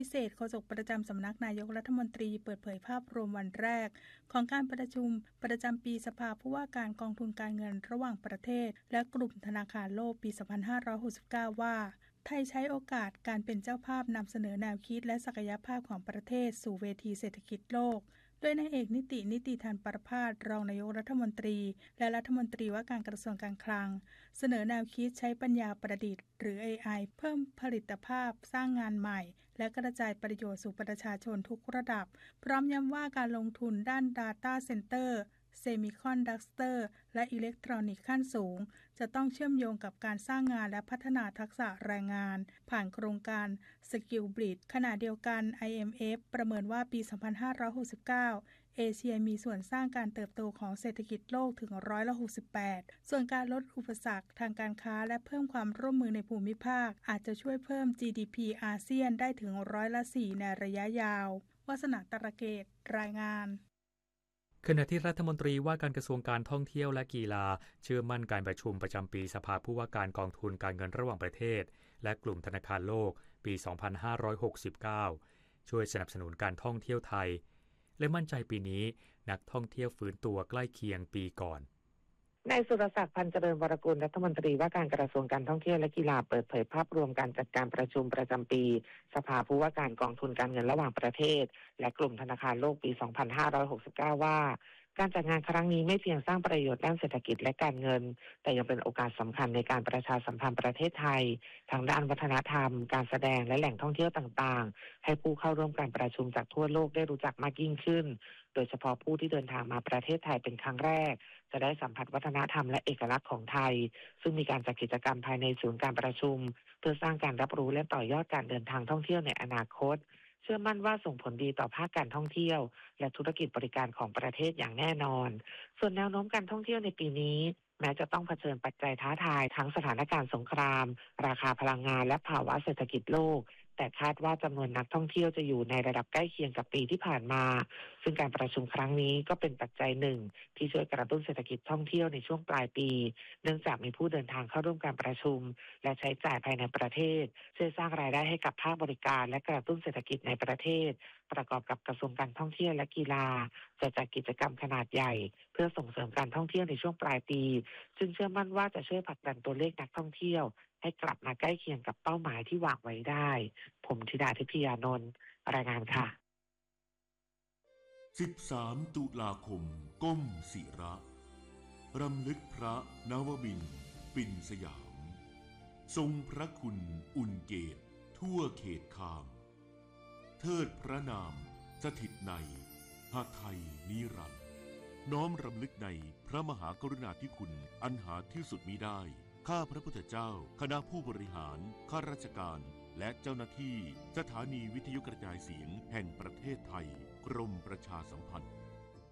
พิเศษโฆษกประจำสำนักนายกรัฐมนตรีเปิดเผยภาพรวมวันแรกของการประชุมประจำปีสภาผู้ว่าการกองทุนการเงินระหว่างประเทศและกลุ่มธนาคารโลกปี 2569 ว่าไทยใช้โอกาสการเป็นเจ้าภาพนำเสนอแนวคิดและศักยภาพของประเทศสู่เวทีเศรษฐกิจโลกโดยนายเอกนิติธันประภาสรองนายกรัฐมนตรีและรัฐมนตรีว่าการกระทรวงการคลังเสนอแนวคิดใช้ปัญญาประดิษฐ์หรือ AI เพิ่มผลิตภาพสร้างงานใหม่และกระจายประโยชน์สู่ประชาชนทุกระดับพร้อมย้ำว่าการลงทุนด้าน Data Centerเซมิคอนดักเตอร์และอิเล็กทรอนิกส์ขั้นสูงจะต้องเชื่อมโยงกับการสร้างงานและพัฒนาทักษะแรงงานผ่านโครงการ Skill Bridge ขณะเดียวกัน IMF ประเมินว่าปี 2569 เอเชียมีส่วนสร้างการเติบโตของเศรษฐกิจโลกถึง68%ส่วนการลดอุปสรรคทางการค้าและเพิ่มความร่วมมือในภูมิภาคอาจจะช่วยเพิ่ม GDP อาเซียนได้ถึง4%ในระยะยาววาสนาตระเกตรายงานขณะที่รัฐมนตรีว่าการกระทรวงการท่องเที่ยวและกีฬาเชื่อมั่นการประชุมประจำปีสภาผู้ว่าการกองทุนการเงินระหว่างประเทศและกลุ่มธนาคารโลกปี 2569 ช่วยสนับสนุนการท่องเที่ยวไทยและมั่นใจปีนี้นักท่องเที่ยวฟื้นตัวใกล้เคียงปีก่อนนายสุรศักดิ์พันธ์เจริญวรกุลรัฐมนตรีว่าการกระทรวงการท่องเที่ยวและกีฬาเปิดเผยภาพรวมการจัดการประชุมประจำปีสภาผู้ว่าการกองทุนการเงินระหว่างประเทศและกลุ่มธนาคารโลกปี 2569 ว่าการจัดงานครั้งนี้ไม่เพียงสร้างประโยชน์ด้านเศรษฐกิจและการเงินแต่ยังเป็นโอกาสสำคัญในการประชาสัมพันธ์ประเทศไทยทางด้านวัฒนธรรมการแสดงและแหล่งท่องเที่ยวต่างๆให้ผู้เข้าร่วมการประชุมจากทั่วโลกได้รู้จักมากยิ่งขึ้นโดยเฉพาะผู้ที่เดินทางมาประเทศไทยเป็นครั้งแรกจะได้สัมผัสวัฒนธรรมและเอกลักษณ์ของไทยซึ่งมีการจัดกิจกรรมภายในศูนย์การประชุมเพื่อสร้างการรับรู้และต่อยอดการเดินทางท่องเที่ยวในอนาคตเชื่อมั่นว่าส่งผลดีต่อภาคการท่องเที่ยวและธุรกิจบริการของประเทศอย่างแน่นอนส่วนแนวโน้มการท่องเที่ยวในปีนี้แม้จะต้องเผชิญปัจจัยท้าทายทั้งสถานการณ์สงครามราคาพลังงานและภาวะเศรษฐกิจโลกแต่คาดว่าจำนวนนักท่องเที่ยวจะอยู่ในระดับใกล้เคียงกับปีที่ผ่านมาซึ่งการประชุมครั้งนี้ก็เป็นปัจจัยหนึ่งที่ช่วยกระตุ้นเศรษฐกิจท่องเที่ยวในช่วงปลายปีเนื่องจากมีผู้เดินทางเข้าร่วมการประชุมและใช้จ่ายภายในประเทศช่วยสร้างรายได้ให้กับภาคบริการและกระตุ้นเศรษฐกิจในประเทศประกอบกับกระทรวงการท่องเที่ยวและกีฬาจะจัดกิจกรรมขนาดใหญ่เพื่อส่งเสริมการท่องเที่ยวในช่วงปลายปีซึ่งเชื่อมั่นว่าจะช่วยผลักดันตัวเลขนักท่องเที่ยวให้กลับมาใกล้เคียงกับเป้าหมายที่วางไว้ได้ผมธิดาทิพยานนท์รายงานค่ะ 13 ตุลาคมก้มศิระรำลึกพระนวมินทร์ปิ่นสยามทรงพระคุณอุ่นเกตทั่วเขตคามเทิดพระนามสถิตในหไทยนิรันดร์น้อมรำลึกในพระมหากรุณาธิคุณอันหาที่สุดมิได้ข้าพระพุทธเจ้าคณะผู้บริหารข้าราชการและเจ้าหน้าที่สถานีวิทยุกระจายเสียงแห่งประเทศไทยกรมประชาสัมพันธ์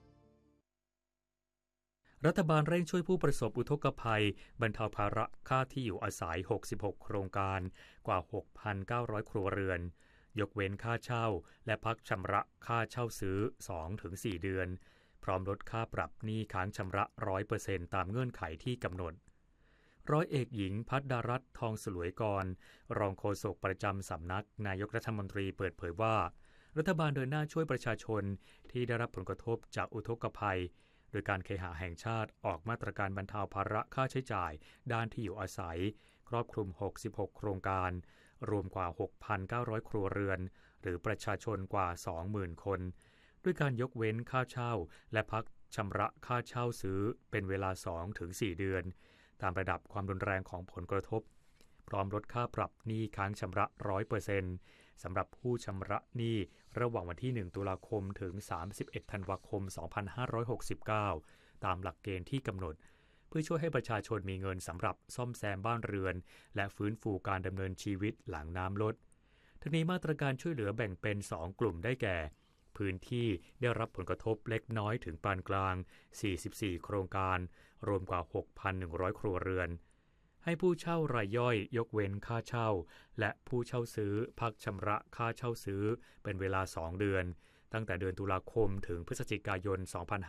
รัฐบาลเร่งช่วยผู้ประสบอุทกภัยบรรเทาภาระค่าที่อยู่อาศัย66โครงการกว่า 6,900 ครัวเรือนยกเว้นค่าเช่าและพักชำระค่าเช่าซื้อ 2-4 เดือนพร้อมลดค่าปรับหนี้ค้างชำระ 100% ตามเงื่อนไขที่กำหนดร้อยเอกหญิงภัทรดารัตน์ทองสลวยกรรองโฆษกประจำสำนักนายกรัฐมนตรีเปิดเผยว่ารัฐบาลเดินหน้าช่วยประชาชนที่ได้รับผลกระทบจากอุทกภัยโดยการเคหะแห่งชาติออกมาตรการบรรเทาภาระค่าใช้จ่ายด้านที่อยู่อาศัยครอบคลุม66โครงการรวมกว่า 6,900 ครัวเรือนหรือประชาชนกว่า 20,000 คนด้วยการยกเว้นค่าเช่าและพักชำระค่าเช่าซื้อเป็นเวลา 2-4 เดือนตามระดับความรุนแรงของผลกระทบพร้อมลดค่าปรับหนี้ค้างชำระ 100% สำหรับผู้ชำระหนี้ระหว่างวันที่1ตุลาคมถึง31ธันวาคม2569ตามหลักเกณฑ์ที่กำหนดเพื่อช่วยให้ประชาชนมีเงินสำหรับซ่อมแซมบ้านเรือนและฟื้นฟูการดำเนินชีวิตหลังน้ำลดทั้งนี้มาตรการช่วยเหลือแบ่งเป็น2กลุ่มได้แก่พื้นที่ได้รับผลกระทบเล็กน้อยถึงปานกลาง44โครงการรวมกว่า 6,100 ครัวเรือนให้ผู้เช่ารายย่อยยกเว้นค่าเช่าและผู้เช่าซื้อพักชำระค่าเช่าซื้อเป็นเวลา2เดือนตั้งแต่เดือนตุลาคมถึงพฤศจิกายน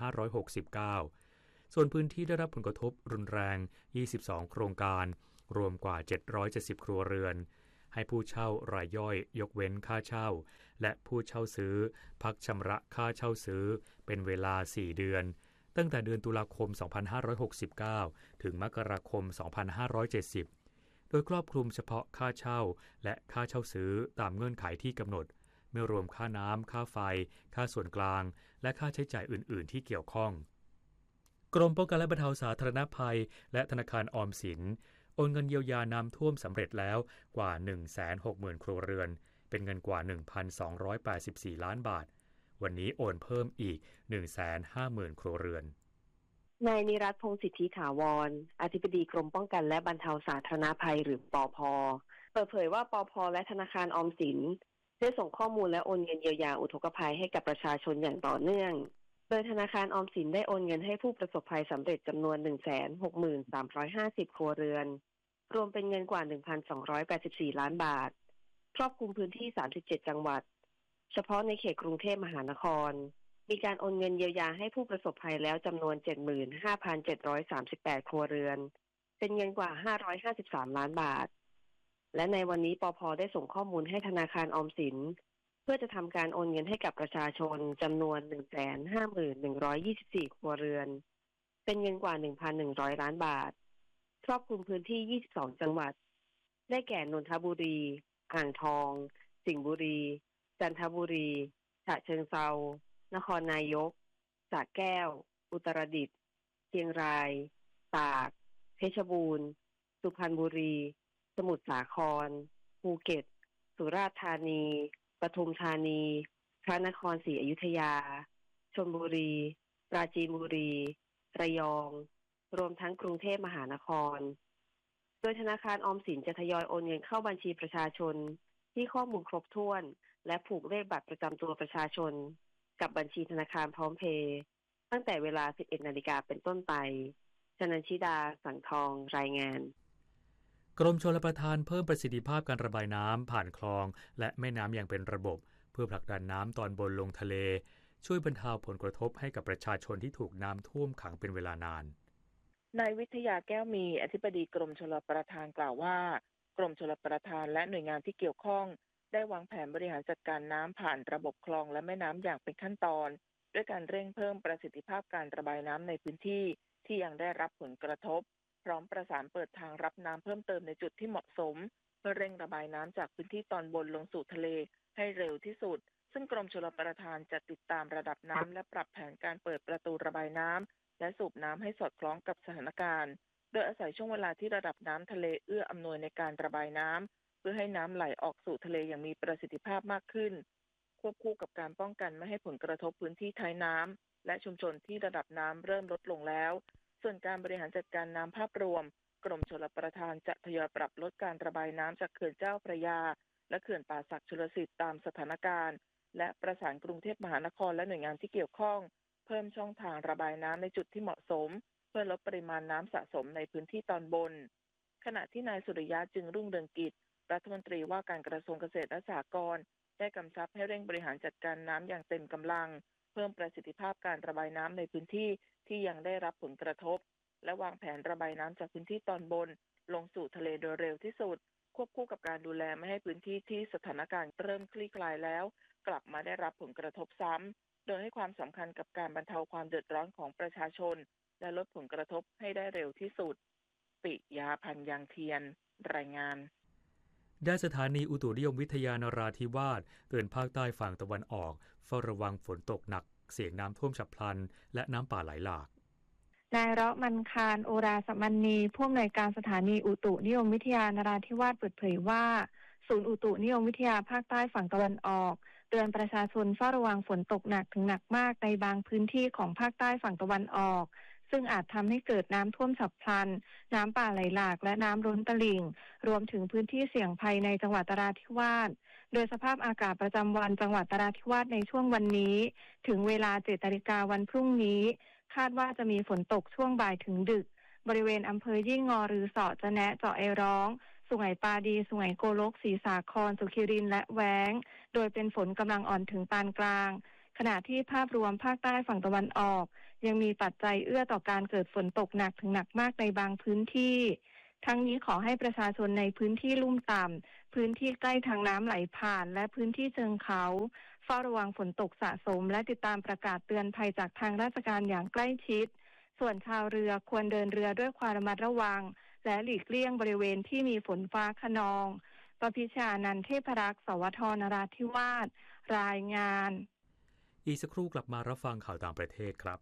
2569ส่วนพื้นที่ได้รับผลกระทบรุนแรง22โครงการรวมกว่า770ครัวเรือนให้ผู้เช่ารายย่อยยกเว้นค่าเช่าและผู้เช่าซื้อพักชำระค่าเช่าซื้อเป็นเวลา4เดือนตั้งแต่เดือนตุลาคม 2569 ถึงมกราคม 2570 โดยครอบคลุมเฉพาะค่าเช่าและค่าเช่าซื้อตามเงื่อนไขที่กำหนดไม่รวมค่าน้ำค่าไฟค่าส่วนกลางและค่าใช้จ่ายอื่นๆที่เกี่ยวข้องกรมป้องกันและบรรเทาสาธารณภัยและธนาคารออมสินโอนเงินเยียวยาน้ำท่วมสำเร็จแล้วกว่า 160,000 ครัวเรือนเป็นเงินกว่า 1,284 ล้านบาทวันนี้โอนเพิ่มอีก 150,000 ครัวเรือนนายนิรัตน์ พงษ์สิทธิถาวรอธิบดีกรมป้องกันและบรรเทาสาธารณภัยหรือปภ.เปิดเผยว่าปภ.และธนาคารออมสินได้ส่งข้อมูลและโอนเงินเยียวยาอุทกภัยให้กับประชาชนอย่างต่อเนื่องโดยธนาคารออมสินได้โอนเงินให้ผู้ประสบภัยสำเร็จจำนวน 163,350 ครัวเรือนรวมเป็นเงินกว่า 1,284 ล้านบาทครอบคลุมพื้นที่37จังหวัดเฉพาะในเขตกรุงเทพมหานครมีการโอนเงินเยียวยาให้ผู้ประสบภัยแล้วจำนวน 75,738 ครัวเรือนเป็นเงินกว่า553ล้านบาทและในวันนี้ปภ.ได้ส่งข้อมูลให้ธนาคารออมสินเพื่อจะทำการโอนเงินให้กับประชาชนจำนวน 150,124 ครัวเรือนเป็นเงินกว่า 1,100 ล้านบาทครอบคลุมพื้นที่22จังหวัดได้แก่นนทบุรีอ่างทองสิงห์บุรีจันทบุรีฉะเชิงเทรานครนายกสระแก้วอุตรดิตถ์เชียงรายตากเพชรบูรณ์สุพรรณบุรีสมุทรสาครภูเก็ตสุราษฎร์ธานีปทุมธานีพระนครศรีอยุธยาชลบุรีปราจีนบุรีระยองรวมทั้งกรุงเทพมหานครโดยธนาคารออมสินจะทยอยโอนเงินเข้าบัญชีประชาชนที่ข้อมูลครบถ้วนและผูกเลขบัตรประจำตัวประชาชนกับบัญชีธนาคารพร้อมเพย์ตั้งแต่เวลา 11 นาฬิกาเป็นต้นไปชนันชิดาสังทองรายงานกรมชลประทานเพิ่มประสิทธิภาพการระบายน้ำผ่านคลองและแม่น้ำอย่างเป็นระบบเพื่อผลักดันน้ำตอนบนลงทะเลช่วยบรรเทาผลกระทบให้กับประชาชนที่ถูกน้ำท่วมขังเป็นเวลานานนายวิทยาแก้วมีอธิบดีกรมชลประทานกล่าวว่ากรมชลประทานและหน่วยงานที่เกี่ยวข้องได้วางแผนบริหารจัดการน้ำผ่านระบบคลองและแม่น้ำอย่างเป็นขั้นตอนด้วยการเร่งเพิ่มประสิทธิภาพการระบายน้ำในพื้นที่ที่ยังได้รับผลกระทบพร้อมประสานเปิดทางรับน้ำเพิ่มเติมในจุดที่เหมาะสมเพื่อเร่งระบายน้ำจากพื้นที่ตอนบนลงสู่ทะเลให้เร็วที่สุดซึ่งกรมชลประทานจะติดตามระดับน้ำและปรับแผนการเปิดประตูระบายน้ำและสูบน้ำให้สอดคล้องกับสถานการณ์โดยอาศัยช่วงเวลาที่ระดับน้ำทะเลเอื้ออำนวยในการระบายน้ำเพื่อให้น้ำไหลออกสู่ทะเลอย่างมีประสิทธิภาพมากขึ้นควบคู่กับการป้องกันไม่ให้ผลกระทบพื้นที่ท้ายน้ำและชุมชนที่ระดับน้ำเริ่มลดลงแล้วส่วนการบริหารจัดการน้ำภาพรวมกรมชลประทานจะทยอยปรับลดการระบายน้ำจากเขื่อนเจ้าพระยาและเขื่อนป่าสักชลสิทธิ์ตามสถานการณ์และประสานกรุงเทพมหานครและหน่วยงานที่เกี่ยวข้องเพิ่มช่องทางระบายน้ำในจุดที่เหมาะสมเพื่อลดปริมาณน้ำสะสมในพื้นที่ตอนบนขณะที่นายสุริยะจึงรุ่งเรืองกิจรัฐมนตรีว่าการกระทรวงเกษตรและสหกรณ์ได้กำชับให้เร่งบริหารจัดการน้ำอย่างเต็มกำลังเพิ่มประสิทธิภาพการระบายน้ำในพื้นที่ที่ยังได้รับผลกระทบและวางแผนระบายน้ำจากพื้นที่ตอนบนลงสู่ทะเลโดยเร็วที่สุดควบคู่กับการดูแลไม่ให้พื้นที่ที่สถานการณ์เริ่มคลี่คลายแล้วกลับมาได้รับผลกระทบซ้ำโดยให้ความสำคัญกับการบรรเทาความเดือดร้อนของประชาชนและลดผลกระทบให้ได้เร็วที่สุดปิยาพันธ์ยางเทียนรายงานด้านสถานีอุตุนิยมวิทยานราธิวาสเตือนภาคใต้ฝั่งตะวันออกเฝ้าระวังฝนตกหนักเสี่ยงน้ำท่วมฉับพลันและน้ำป่าไหลหลากนายเราะห์มันคารโอราสมันนีผู้อำนวยการสถานีอุตุนิยมวิทยานราธิวาสเปิดเผยว่าศูนย์อุตุนิยมวิทยาภาคใต้ฝั่งตะวันออกเตือนประชาชนเฝ้าระวังฝนตกหนักถึงหนักมากในบางพื้นที่ของภาคใต้ฝั่งตะวันออกซึ่งอาจทำให้เกิดน้ำท่วมฉับพลันน้ำป่าไหลหลากและน้ำล้นตลิ่งรวมถึงพื้นที่เสี่ยงภัยในจังหวัดนราธิวาสโดยสภาพอากาศประจำวันจังหวัดนราธิวาสในช่วงวันนี้ถึงเวลา 7:00 น.วันพรุ่งนี้คาดว่าจะมีฝนตกช่วงบ่ายถึงดึกบริเวณอำเภอยี่งอรือเสาะจะแนะเจาะไอร้องสุไหงปาดีสุไหงโกลกศรีสาครสุขิรินทร์และแว้งโดยเป็นฝนกำลังอ่อนถึงปานกลางขณะที่ภาพรวมภาคใต้ฝั่งตะวันออกยังมีปัจจัยเอื้อต่อการเกิดฝนตกหนักถึงหนักมากในบางพื้นที่ทั้งนี้ขอให้ประชาชนในพื้นที่ลุ่มต่ำพื้นที่ใกล้ทางน้ำไหลผ่านและพื้นที่เชิงเขาเฝ้าระวังฝนตกสะสมและติดตามประกาศเตือนภัยจากทางราชการอย่างใกล้ชิดส่วนชาวเรือควรเดินเรือด้วยความระมัดระวังและหลีกเลี่ยงบริเวณที่มีฝนฟ้าคะนองประพิชานันท์ เทพรักษ์ สวท นราธิวาสรายงานอีกสักครู่กลับมารับฟังข่าวต่างประเทศครับ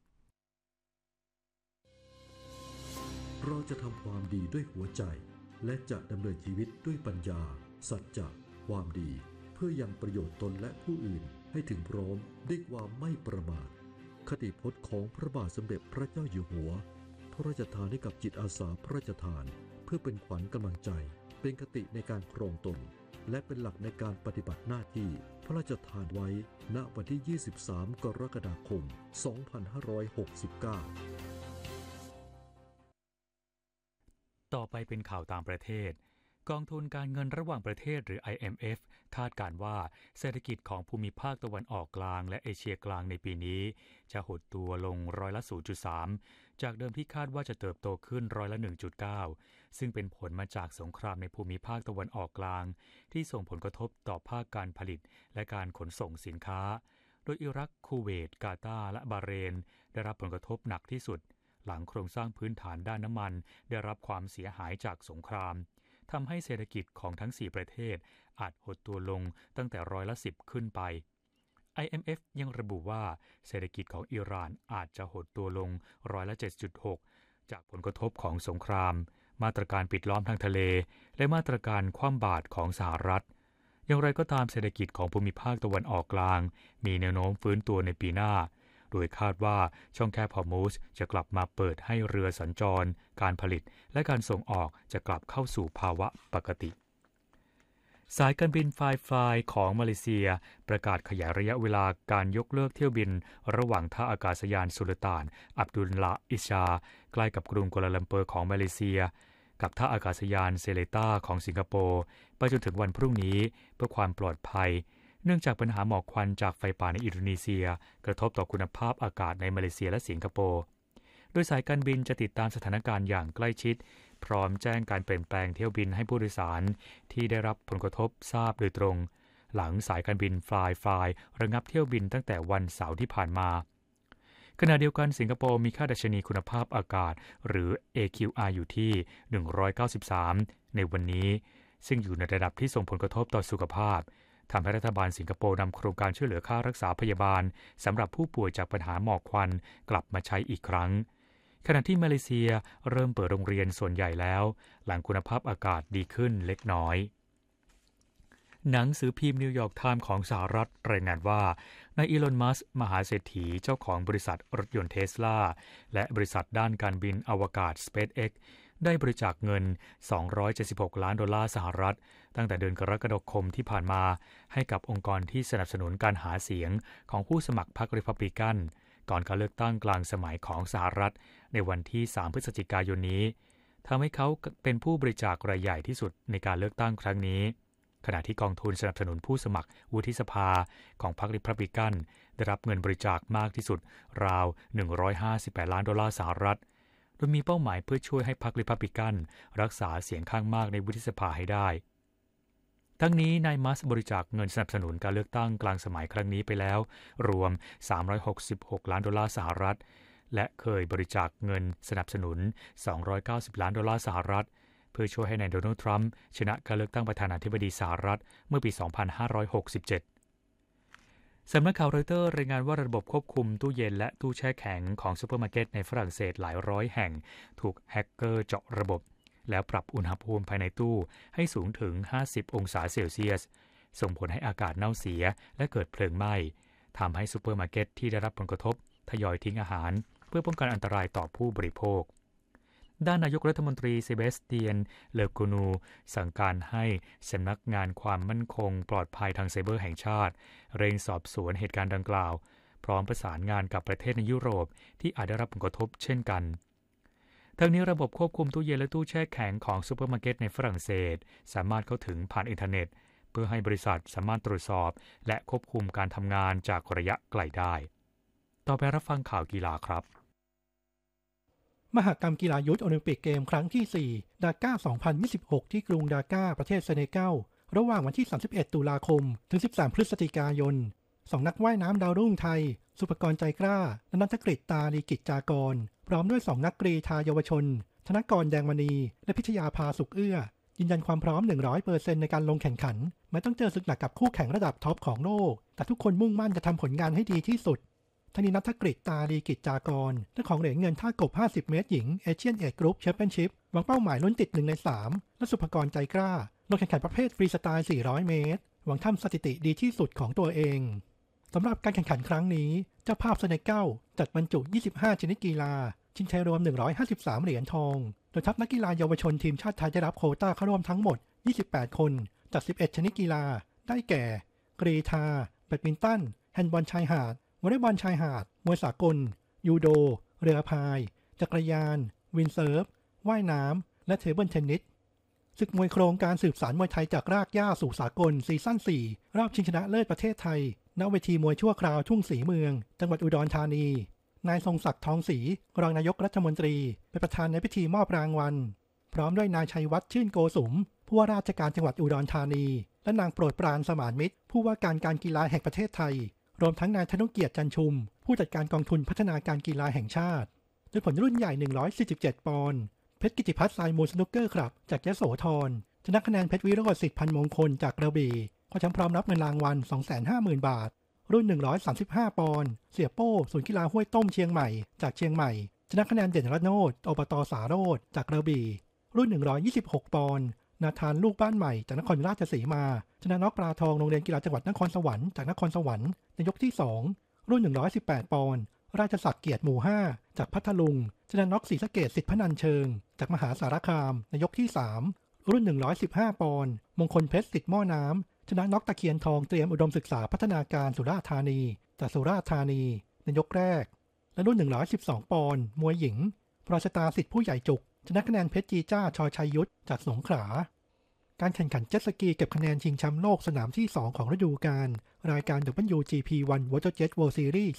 เราจะทำความดีด้วยหัวใจและจะดำเนินชีวิตด้วยปัญญาสัจจะความดีเพื่อยังประโยชน์ตนและผู้อื่นให้ถึงพร้อมด้วยความไม่ประมาทคติพจน์ของพระบาทสมเด็จพระเจ้าอยู่หัวพระราชทานให้กับจิตอาสาพระราชทานเพื่อเป็นขวัญกำลังใจเป็นคติในการครองตนและเป็นหลักในการปฏิบัติหน้าที่พระราชทานไว้ณวันที่ 23 กรกฎาคม 2569 ต่อไปเป็นข่าวต่างประเทศกองทุนการเงินระหว่างประเทศหรือ IMF คาดการณ์ว่าเศรษฐกิจของภูมิภาคตะวันออกกลางและเอเชียกลางในปีนี้จะหดตัวลงร้อยละ 0.3 จากเดิมที่คาดว่าจะเติบโตขึ้นร้อยละ 1.9 ซึ่งเป็นผลมาจากสงครามในภูมิภาคตะวันออกกลางที่ส่งผลกระทบต่อภาคการผลิตและการขนส่งสินค้าโดยอิรักคูเวตกาตาร์และบาห์เรนได้รับผลกระทบหนักที่สุดหลังโครงสร้างพื้นฐานด้านน้ำมันได้รับความเสียหายจากสงครามทำให้เศรษฐกิจของทั้ง 4 ประเทศอาจหดตัวลงตั้งแต่ร้อยละ 10 ขึ้นไป IMF ยังระบุว่าเศรษฐกิจของอิหร่านอาจจะหดตัวลงร้อยละ 7.6 จากผลกระทบของสงครามมาตรการปิดล้อมทางทะเลและมาตรการคว่ำบาตรของสหรัฐอย่างไรก็ตามเศรษฐกิจของภูมิภาคตะวันออกกลางมีแนวโน้มฟื้นตัวในปีหน้าโดยคาดว่าช่องแคบฮอร์มุซจะกลับมาเปิดให้เรือสัญจรการผลิตและการส่งออกจะกลับเข้าสู่ภาวะปกติสายการบินฟลายของมาเลเซียประกาศขยายระยะเวลาการยกเลิกเที่ยวบินระหว่างท่าอากาศยานสุลต่านอับดุลลาอิชาใกล้กับกรุงกัวลาลัมเปอร์ของมาเลเซียกับท่าอากาศยานเซเลต้าของสิงคโปร์ไปจนถึงวันพรุ่งนี้เพื่อความปลอดภัยเนื่องจากปัญหาหมอกควันจากไฟป่าในอินโดนีเซียกระทบต่อคุณภาพอากาศในมาเลเซียและสิงคโปร์โดยสายการบินจะติดตามสถานการณ์อย่างใกล้ชิดพร้อมแจ้งการเปลี่ยนแปลงเที่ยวบินให้ผู้โดยสารที่ได้รับผลกระทบทราบโดยตรงหลังสายการบินฟลายระงับเที่ยวบินตั้งแต่วันเสาร์ที่ผ่านมาขณะเดียวกันสิงคโปร์มีค่าดัชนีคุณภาพอากาศหรือ AQI อยู่ที่193ในวันนี้ซึ่งอยู่ในระดับที่ส่งผลกระทบต่อสุขภาพทำให้รัฐบาลสิงคโปร์นำโครงการช่วยเหลือค่ารักษาพยาบาลสำหรับผู้ป่วยจากปัญหาหมอกควันกลับมาใช้อีกครั้งขณะที่มาเลเซียเริ่มเปิดโรงเรียนส่วนใหญ่แล้วหลังคุณภาพอากาศดีขึ้นเล็กน้อยหนังสือพิมพ์นิวยอร์กไทม์ของสหรัฐรายงานว่านายอีลอน มัสก์มหาเศรษฐีเจ้าของบริษัทรถยนต์เทสลาและบริษัทด้านการบินอวกาศ SpaceX ได้บริจาคเงิน$276 ล้านสหรัฐตั้งแต่เดือนกรกฎาคมที่ผ่านมาให้กับองค์กรที่สนับสนุนการหาเสียงของผู้สมัครพรรครีพับลิกันก่อนการเลือกตั้งกลางสมัยของสหรัฐในวันที่3พฤศจิกายนนี้ทำให้เขาเป็นผู้บริจาครายใหญ่ที่สุดในการเลือกตั้งครั้งนี้ขณะที่กองทุนสนับสนุนผู้สมัครวุฒิสภาของพรรครีพับลิกันได้รับเงินบริจาคมากที่สุดราว$158 ล้านสหรัฐโดยมีเป้าหมายเพื่อช่วยให้พรรครีพับลิกันรักษาเสียงข้างมากในวุฒิสภาให้ได้ทั้งนี้นายมัสก์บริจาคเงินสนับสนุนการเลือกตั้งกลางสมัยครั้งนี้ไปแล้วรวม$366 ล้านสหรัฐและเคยบริจาคเงินสนับสนุน$290 ล้านสหรัฐเพื่อช่วยให้นายโดนัลด์ทรัมป์ชนะการเลือกตั้งประธานาธิบดีสหรัฐเมื่อปี 2567 สำนักข่าวรอยเตอร์รายงานว่าระบบควบคุมตู้เย็นและตู้แช่แข็งของซูเปอร์มาร์เก็ตในฝรั่งเศสหลายร้อยแห่งถูกแฮกเกอร์เจาะระบบแล้วปรับอุณหภูมิภายในตู้ให้สูงถึง50องศาเซลเซียสส่งผลให้อากาศเน่าเสียและเกิดเพลิงไหม้ทำให้ซูเปอร์มาร์เก็ตที่ได้รับผลกระทบทยอยทิ้งอาหารเพื่อป้องกันอันตรายต่อผู้บริโภคด้านนายกรัฐมนตรีเซเบสเตียนเลโกนูสั่งการให้สำนักงานความมั่นคงปลอดภัยทางไซเบอร์แห่งชาติเร่งสอบสวนเหตุการณ์ดังกล่าวพร้อมประสานงานกับประเทศในยุโรปที่อาจได้รับผลกระทบเช่นกันทั้งนี้ระบบควบคุมตู้เย็นและตู้แช่แข็งของซูเปอร์มาร์เก็ตในฝรั่งเศสสามารถเข้าถึงผ่านอินเทอร์เน็ตเพื่อให้บริษัทสามารถตรวจสอบและควบคุมการทำงานจากระยะไกลได้ต่อไปรับฟังข่าวกีฬาครับมหกรรมกีฬายุทธโอลิมปิกเกมครั้งที่ 4 ดาก้า 2026 ที่กรุงดาก้าประเทศเซเนกัลระหว่างวันที่ 31 ตุลาคม ถึง 13 พฤศจิกายน 2 นักว่ายน้ำดาวรุ่งไทย สุภกรใจกล้า และณัฐกฤษ ตาลีกิจจากร พร้อมด้วย 2 นักกรีฑาเยาวชน ธนกร แดงมณี และพิชยาภาสุขเอื้อ ยืนยันความพร้อม 100% ในการลงแข่งขันแม้ต้องเจอศึกหนักกับคู่แข่งระดับท็อปของโลกแต่ทุกคนมุ่งมั่นจะทำผลงานให้ดีที่สุดทั้งนี้ณัฐกฤษ ตาลีกิจจากรเจ้าของเหรียญเงินท่ากบ 50 เมตรหญิงเอเชียนเอจกรุ๊ปแชมเปี้ยนชิพวางเป้าหมายลุ้นติด1 ใน 3และสุภกรใจกล้าลงแข่งขันประเภทฟรีสไตล์ 400 เมตรหวังทำสถิติดีที่สุดของตัวเองสำหรับการแข่งขันครั้งนี้เจ้าภาพเซเนกัลจัดบรรจุ 25 ชนิดกีฬาชิงชัยรวม 153 เหรียญทองโดยทัพนักกีฬาเยาวชนทีมชาติไทยได้รับโควต้าเข้าร่วมทั้งหมด 28 คนจาก 11 ชนิดกีฬาได้แก่กรีฑาแบดมินตันแฮนด์บอลชายหาดวอลเลย์บอลชายหาดมวยสากลยูโดเรือพายจักรยานวินเซิร์ฟว่ายน้ำและเทเบิลเทนนิสศึกมวยโครงการสืบสานมวยไทยจากรากหญ้าสู่สากลซีซั่น 4 รอบชิงชนะเลิศประเทศไทยณเวทีมวยชั่วคราวทุ่งศรีเมืองจังหวัดอุดรธานีนายทรงศักดิ์ทองศรีรองนายกรัฐมนตรีเป็นประธานในพิธีมอบรางวัลพร้อมด้วยนายชัยวัฒน์ชื่นโกสุมผู้ว่าราชการจังหวัดอุดรธานีและนางโปรดปรานสมานมิตรผู้ว่าการกีฬาแห่งประเทศไทยรวมทั้งนายธนุเกียรติจันชุมผู้จัดการกองทุนพัฒนาการกีฬาแห่งชาติโดยผลรุ่นใหญ่147ปอนด์เพชรกิติพัฒน์ สายมูลสนุกเกอร์คลับจากยโสธรชนะคะแนนเพชรวิโรจน์ สิทธิ์พันมงคลจากกระบี่คว้าแชมป์พร้อมรับเงินรางวัล 250,000 บาทรุ่น135ปอนด์เสียโป้ศูนย์กีฬาห้วยต้มเชียงใหม่จากเชียงใหม่ชนะคะแนนเด่นระโนดอบต.สาโรจน์จากกระบี่รุ่น126ปอนด์นาธานลูกบ้านใหม่จากนครราชสีมาชนะน็อกปลาทองโรงเรียนกีฬาจังหวัดนครสวรรค์จากนครสวรรค์ในยกที่2รุ่น118ปอนด์ราชศักดิ์เกียรติหมู่5จากพัทลุงชนะน็อกศรีสะเกษสิทธิพนันเชิงจากมหาสารคามในยกที่3รุ่น115ปอนด์มงคลเพชรสิทธิ์หม้อน้ำชนะน็อกตะเคียนทองเตรียมอุดมศึกษาพัฒนาการสุราษฎร์ธานีจากสุราษฎร์ธานีในยกแรกและรุ่น112ปอนด์มวยหญิงปราชตาสิทธิ์ผู้ใหญ่จุกชนะคะแนนเพชรจีจ้าชอชัยยุทธจากสงขลาการแข่งขันเจ็ตสกีเก็บคะแนนชิงแชมป์โลกสนามที่2ของฤดูกาลรายการ WGP1 WaterJet World Series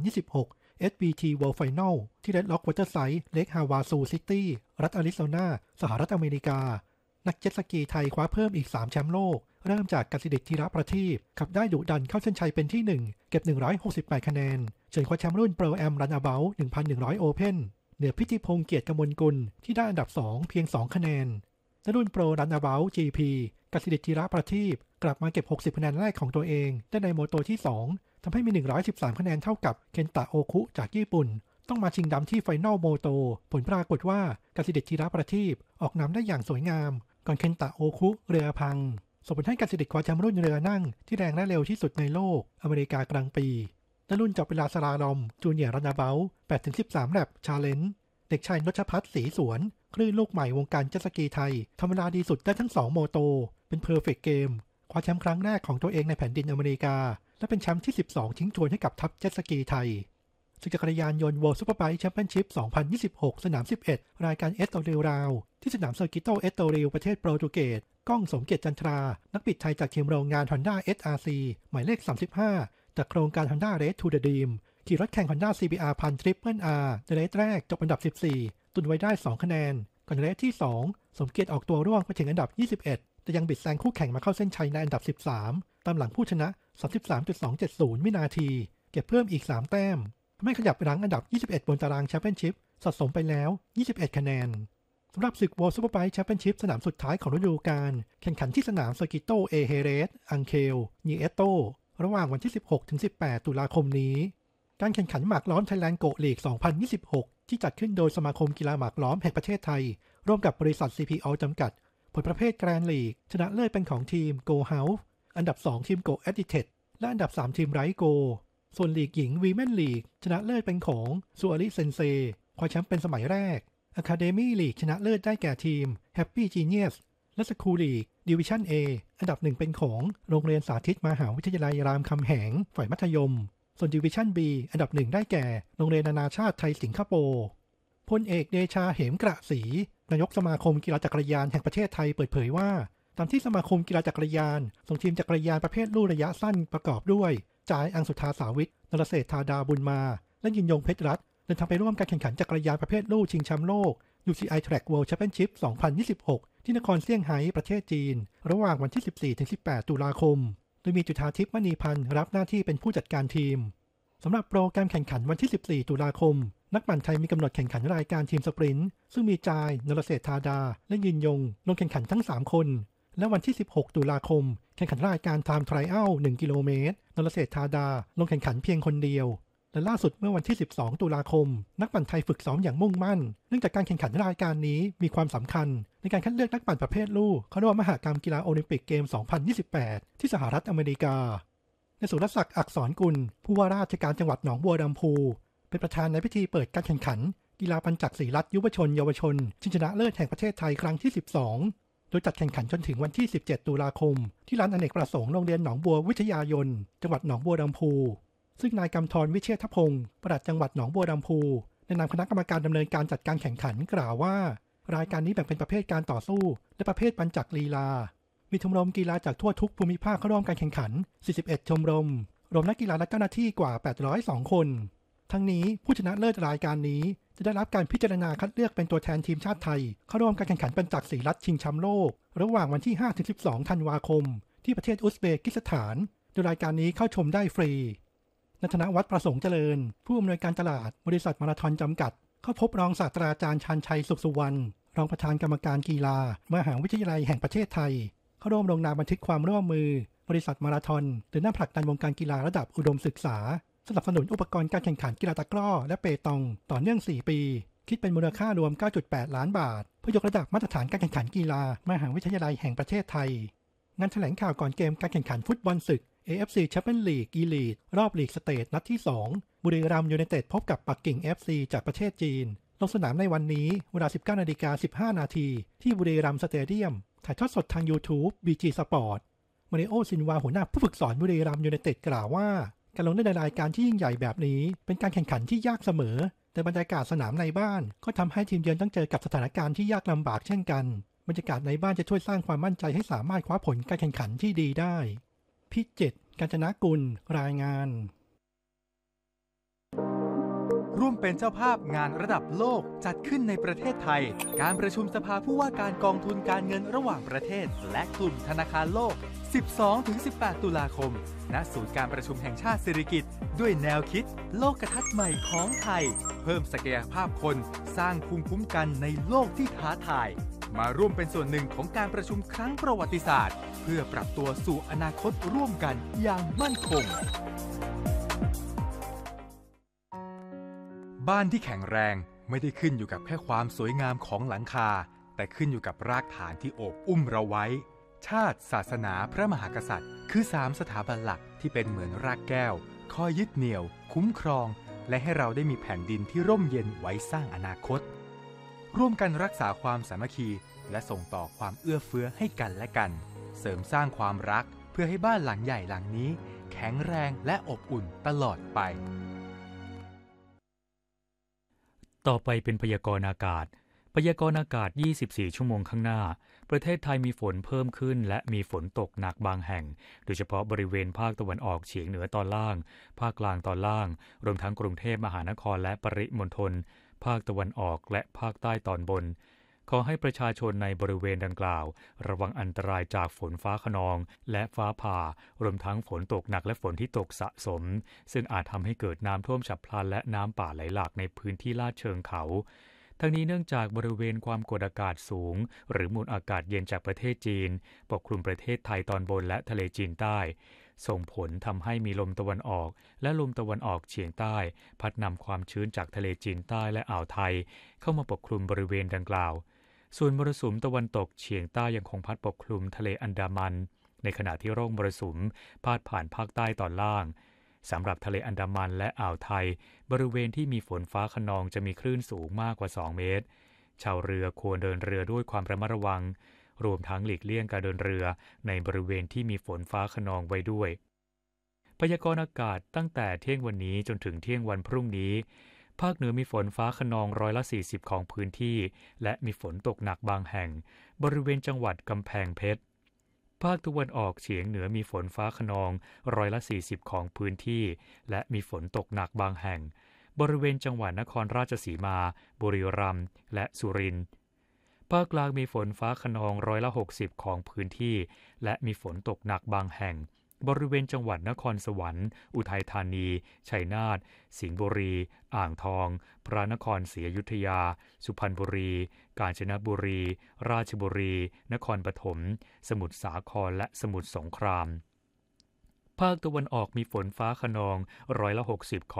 2026 SBT World Final ที่ Red Rock Waterside Lake Havasu City รัฐอาริโซนาสหรัฐอเมริกานักเจ็ตสกีไทยคว้าเพิ่มอีก3แชมป์โลกเริ่มจากกสิดิษฐ์ธีรประทีปขับได้ดุดันเข้าเส้นชัยเป็นที่1เก็บ168คะแนนเฉือนคว้าแชมป์รุ่น Pro Am Runabout 1,100 Open เหนือพิธิพงษ์เกียรติกมลกุลที่ได้อันดับ2เพียง2คะแนนและรุ่น Pro Runabout GP กสิดิษฐ์ธีรประทีปกลับมาเก็บ60คะแนนแรกของตัวเองได้ในโมโตที่2ทำให้มี113คะแนนเท่ากับเคนตะโอคุจากญี่ปุ่นต้องมาชิงดำที่ไฟนอลโมโตผลปรากฏว่ากสิดิษฐ์ธีรประทีปออกนำได้อย่างสวยงามก่อนเคนตะโอคุเรือพังส่งผลให้กสิดิษฐ์คว้าแชมป์รุ่นเรือนั่งที่แรงและเร็วที่สุดในโลกอเมริกากลางปีและรุ่นจับเวลาสลาลอมจูเนียร์รันนาเบล 8-13 แลปชาเลนจ์เด็กชายนชพัฒน์ศรีสวนคลื่นลูกใหม่วงการเจ็ตสกีไทยทำเวลาดีสุดได้ทั้ง2โมโตเป็นเพอร์เฟคเกมคว้าแชมป์ครั้งแรกของตัวเองในแผ่นดินอเมริกาและเป็นแชมป์ที่12ทิ้งทวนให้กับทัพเจ็ตสกีไทยศึกจักรยานยนต์ World Superbike Championship 2026 สนาม 11 รายการเอสโตเรลราวที่สนามเซอร์กิโตเอสโตเรลประเทศโปรตุเกสก้องสมเกียรติจันทรานักบิดไทยจากทีมโรงงาน Honda SRC หมายเลข35จากโครงการ Honda Race to the Dream ขี่รถแข่ง Honda CBR 1000 Triple R ในเรสแรกจบอันดับ14ตุนไว้ได้2คะแนนก่อนเรสที่2สมเกียรติออกตัวร่วงไปถึงอันดับ21แต่ยังบิดแซงคู่แข่งมาเข้าเส้นชัยในอันดับ13ตามหลังผู้ชนะ 33.270 วินาทีเก็บเพิ่มอีก3แต้มทำให้ขยับไปรั้งอันดับ21บนตารางแชมเปี้ยนชิพสะสมไปแล้ว21คะแนนสำหรับศึก World Superbike Championship สนามสุดท้ายของฤดูกาลแข่งขันที่สนามเซอร์กิโตเอเฮเรสอังเคลนีเอโตระหว่างวันที่ 16-18 ตุลาคมนี้การแข่งขันหมากล้อมไทยแลนด์โกลีก 2026 ที่จัดขึ้นโดยสมาคมกีฬาหมากล้อมแห่งประเทศไทยร่วมกับบริษัท CPO จำกัดผลประเภทแกรนด์ลีกชนะเลิศเป็นของทีม Go House อันดับ2ทีม Go Edited และอันดับ3ทีม Right Go ส่วนลีกหญิง Women League ชนะเลิศเป็นของซูอาริเซนเซคว้าแชมป์เป็นสมัยแรก Academy League ชนะเลิศได้แก่ทีม Happy Genius และ School League Division A อันดับ1เป็นของโรงเรียนสาธิตมหาวิทยาลัยรามคำแหงฝ่ายมัธยมส่วน Division B อันดับ1ได้แก่โรงเรียนนานาชาติไทยสิงคโปร์พลเอกเดชาเหมกระศรีนายกสมาคมกีฬาจักรยานแห่งประเทศไทยเปิดเผยว่าตามที่สมาคมกีฬาจักรยานส่งทีมจักรยานประเภทลู่ระยะสั้นประกอบด้วยจ่ายอังสุธาสาวิทนรเศรษฐาดาบุญมาและยินยงเพชรรัตน์เดินทางไปร่วมการแข่งขันจักรยานประเภทลู่ชิงแชมป์โลก UCI Track World Championship 2026 ที่นครเซี่ยงไฮ้ประเทศจีนระหว่างวันที่ 14-18 ตุลาคมโดยมีจุฑาทิพย์มณีพันธ์รับหน้าที่เป็นผู้จัดการทีมสำหรับโปรแกรมแข่งขันวันที่ 14 ตุลาคมนักปั่นไทยมีกำหนดแข่งขันรายการทีมสปรินต์ซึ่งมีจายนรเศรษฐาดาและยืนยงลงแข่งขันทั้ง3คนและวันที่ 16 ตุลาคมแข่งขันรายการไทม์ไทรอัล 1 กิโลเมตรนรเศรษฐาดาลงแข่งขันเพียงคนเดียวและล่าสุดเมื่อวันที่ 12 ตุลาคมนักปั่นไทยฝึกซ้อมอย่างมุ่งมั่นเนื่องจากการแข่งขันรายการนี้มีความสำคัญในการคัดเลือกนักปั่นประเภทลู่เข้าร่วมมหกรรมกีฬาโอลิมปิกเกม 2028 ที่สหรัฐอเมริกาในสุรศักดิ์อักษรกุลผู้ว่าราชการจังหวัดหนองบัวลำพูเป็นประธานในพิธีเปิดการแข่งขันกีฬาปัญจักศรีรัตน์ยุวชนเยาวชนชิงชนะเลิศแห่งประเทศไทยครั้งที่ 12 โดยจัดแข่งขันจนถึงวันที่ 17 ตุลาคมที่ลานอเนกประสงค์โรงเรียนหนองบัววิทยายนจังหวัดหนองบัวลำพูซึ่งนายกำธรวิเชษฐพงศ์ปลัดจังหวัดหนองบัวลำพูในนามคณะกรรมการดำเนินการจัดการแข่งขันกล่าวว่ารายการนี้แบ่งเป็นประเภทการต่อสู้และประเภทปัญจักลีลามีชมรมกีฬาจากทั่วทุกภูมิภาคเข้าร่วมการแข่งขัน 41 ชมรมรวมนักกีฬาและเจ้าหน้าที่กว่า 802 คนทั้งนี้ผู้ชนะเลิศรายการนี้จะได้รับการพิจารณาคัดเลือกเป็นตัวแทนทีมชาติไทยเข้าร่วมการแข่งขันปัญจักศรีรัตน์ชิงแชมป์โลกระหว่างวันที่ 5-12 ธันวาคมที่ประเทศอุซเบกิสถานโดยรายการนี้เข้าชมได้ฟรีณ ธนวัฒน์ประสงค์เจริญผู้อำนวยการตลาดบริษัทมาราธอนจำกัดเข้าพบรองศาสตราจารย์ชาญชัยสุขสุวรรณรองประธานกรรมการกีฬามหาวิทยาลัยแห่งประเทศไทยเข้าร่วมลงนามบันทึกความร่วมมือบริษัทมาราธอนเดินหน้าผลักดันวงการกีฬาระดับอุดมศึกษาสนับสนุนอุปกรณ์การแข่งขันกีฬาตะกร้อและเปตองต่อเนื่อง4 ปีคิดเป็นมูลค่ารวม 9.8 ล้านบาทเพื่อยกระดับมาตรฐานการแข่งขันกีฬามหาวิทยาลัยแห่งประเทศไทยงานแถลงข่าวก่อนเกมการแข่งขันฟุตบอลศึก AFC Champions League Elite รอบลีกสเตทนัดที่ 2 บุรีรัมย์ยูไนเต็ดพบกับปักกิ่ง FC จากประเทศจีนลงสนามในวันนี้เวลา 19:15 น.ที่บุรีรัมย์สเตเดียมถ่ายทอดสดทาง YouTube BG Sport มาริโอซินวาหัวหน้าผู้ฝึกสอนบุรีรัมย์ยูไนเต็ดกล่าวว่าการลงเล่นในรายการที่ยิ่งใหญ่แบบนี้เป็นการแข่งขันที่ยากเสมอแต่บรรยากาศสนามในบ้านก็ทำให้ทีมเยือนต้องเจอกับสถานการณ์ที่ยากลำบากเช่นกันบรรยากาศในบ้านจะช่วยสร้างความมั่นใจให้สามารถคว้าผลการแข่งขันที่ดีได้พิจิตร กาญจนกุลรายงานร่วมเป็นเจ้าภาพงานระดับโลกจัดขึ้นในประเทศไทยการประชุมสภาผู้ว่าการกองทุนการเงินระหว่างประเทศและกลุ่มธนาคารโลก 12-18 ตุลาคมณศูนย์การประชุมแห่งชาติสิริกิติ์ด้วยแนวคิดโลกทัศน์ใหม่ของไทยเพิ่มศักยภาพคนสร้างภูมิคุ้มกันในโลกที่ท้าทายมาร่วมเป็นส่วนหนึ่งของการประชุมครั้งประวัติศาสตร์เพื่อปรับตัวสู่อนาคตร่วมกันอย่างมั่นคงบ้านที่แข็งแรงไม่ได้ขึ้นอยู่กับแค่ความสวยงามของหลังคาแต่ขึ้นอยู่กับรากฐานที่โอบอุ้มเราไว้ชาติศาสนาพระมหากษัตริย์คือ3สถาบันหลักที่เป็นเหมือนรากแก้วคอยยึดเหนี่ยวคุ้มครองและให้เราได้มีแผ่นดินที่ร่มเย็นไว้สร้างอนาคตร่วมกันรักษาความสามัคคีและส่งต่อความเอื้อเฟื้อให้กันและกันเสริมสร้างความรักเพื่อให้บ้านหลังใหญ่หลังนี้แข็งแรงและอบอุ่นตลอดไปต่อไปเป็นพยากรณ์อากาศพยากรณ์อากาศ24ชั่วโมงข้างหน้าประเทศไทยมีฝนเพิ่มขึ้นและมีฝนตกหนักบางแห่งโดยเฉพาะบริเวณภาคตะวันออกเฉียงเหนือตอนล่างภาคกลางตอนล่างรวมทั้งกรุงเทพมหานครและปริมณฑลภาคตะวันออกและภาคใต้ตอนบนขอให้ประชาชนในบริเวณดังกล่าวระวังอันตรายจากฝนฟ้าคะนองและฟ้าผ่ารวมทั้งฝนตกหนักและฝนที่ตกสะสมซึ่งอาจทำให้เกิดน้ำท่วมฉับพลันและน้ำป่าไหลหลากในพื้นที่ลาดเชิงเขาทั้งนี้เนื่องจากบริเวณความกดอากาศสูงหรือมวลอากาศเย็นจากประเทศจีนปกคลุมประเทศไทยตอนบนและทะเลจีนใต้ส่งผลทำให้มีลมตะวันออกและลมตะวันออกเฉียงใต้พัดนำความชื้นจากทะเลจีนใต้และอ่าวไทยเข้ามาปกคลุมบริเวณดังกล่าวส่วนมรสุมตะวันตกเฉียงใต้ยังคงพัดปกคลุมทะเลอันดามันในขณะที่ร่องมรสุมพาดผ่านภาคใต้ตอนล่างสำหรับทะเลอันดามันและอ่าวไทยบริเวณที่มีฝนฟ้าคะนองจะมีคลื่นสูงมากกว่า2 เมตรชาวเรือควรเดินเรือด้วยความระมัดระวังรวมทั้งหลีกเลี่ยงการเดินเรือในบริเวณที่มีฝนฟ้าคะนองไว้ด้วยพยากรณ์อากาศตั้งแต่เที่ยงวันนี้จนถึงเที่ยงวันพรุ่งนี้ภาคเหนือมีฝนฟ้าคะนอง40%ของพื้นที่และมีฝนตกหนักบางแห่งบริเวณจังหวัดกำแพงเพชรภาคตะวันออกเฉียงเหนือมีฝนฟ้าคะนอง40%ของพื้นที่และมีฝนตกหนักบางแห่งบริเวณจังหวัดนครราชสีมาบุรีรัมย์และสุรินทร์ภาคกลางมีฝนฟ้าคะนอง60%ของพื้นที่และมีฝนตกหนักบางแห่งบริเวณจังหวัดนครสวรรค์อุทัยธานีชัยนาทสิงห์บุรีอ่างทองพระนครศรีอยุธยาสุพรรณบุรีกาญจนบุรีราชบุรีนครปฐมสมุทรสาครและสมุทรสงครามภาคตะวันออกมีฝนฟ้าคะนอง60%ของ